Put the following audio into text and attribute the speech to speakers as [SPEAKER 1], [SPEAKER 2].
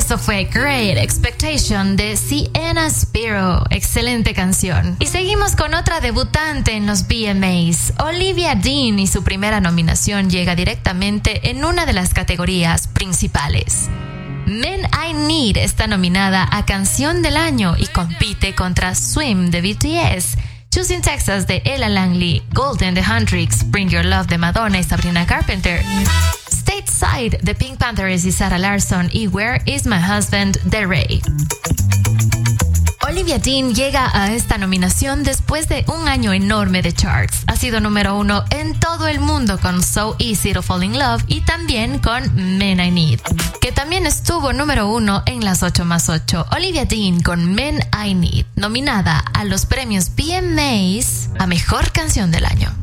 [SPEAKER 1] Eso fue Great Expectation de Sienna Spiro. Excelente canción. Y seguimos con otra debutante en los VMAs. Olivia Dean, y su primera nominación llega directamente en una de las categorías principales. Men I Need está nominada a Canción del Año y compite contra Swim de BTS, Choosing Texas de Ella Langley, Golden de Hendrix, Bring Your Love de Madonna y Sabrina Carpenter, Stateside de Pink Panthers y Sarah Larsson y Where Is My Husband de Ray. Olivia Dean llega a esta nominación después de un año enorme de charts. Ha sido número 1 en todo el mundo con So Easy to Fall in Love y también con Men I Need, que también estuvo número 1 en las 8x8. Olivia Dean con Men I Need, nominada a los premios VMAs a Mejor Canción del Año.